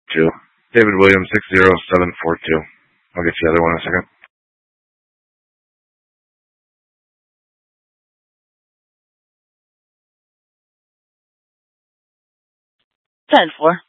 2. David Williams 60742. I'll get you the other one in a second. 10-4.